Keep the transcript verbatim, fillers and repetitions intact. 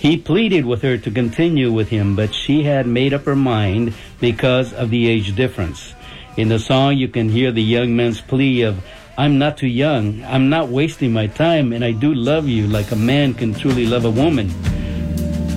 He pleaded with her to continue with him, but she had made up her mind because of the age difference. In the song, you can hear the young man's plea of, I'm not too young, I'm not wasting my time, and I do love you like a man can truly love a woman.